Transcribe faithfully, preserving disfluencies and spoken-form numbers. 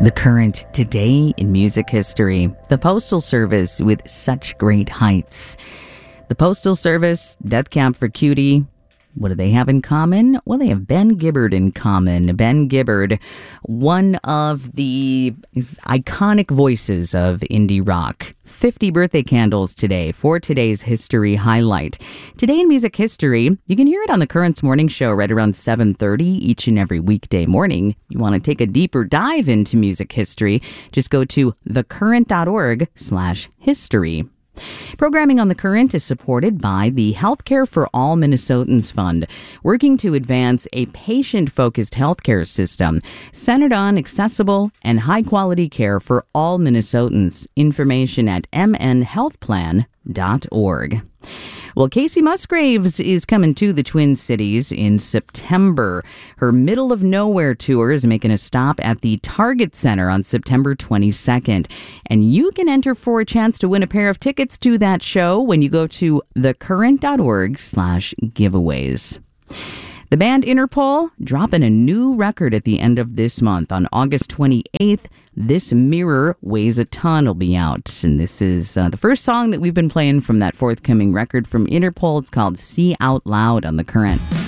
The Current, today in music history. The Postal Service with such great heights. The Postal Service, Death Cab for Cutie. What do they have in common? Well, they have Ben Gibbard in common. Ben Gibbard, one of the iconic voices of indie rock. fifty birthday candles today for today's history highlight. Today in music history, you can hear it on the Current's morning show right around seven thirty each and every weekday morning. You want to take a deeper dive into music history, just go to thecurrent.org slash history. Programming on The Current is supported by the Healthcare for All Minnesotans Fund, working to advance a patient-focused healthcare system centered on accessible and high-quality care for all Minnesotans. Information at m n health plan dot org. Well, Kacey Musgraves is coming to the Twin Cities in September. Her Middle of Nowhere tour is making a stop at the Target Center on September twenty-second. And you can enter for a chance to win a pair of tickets to that show when you go to thecurrent.org slash giveaways. The band Interpol dropping a new record at the end of this month. On August twenty-eighth, This Mirror Weighs a Ton will be out. And this is uh, the first song that we've been playing from that forthcoming record from Interpol. It's called See Out Loud on The Current.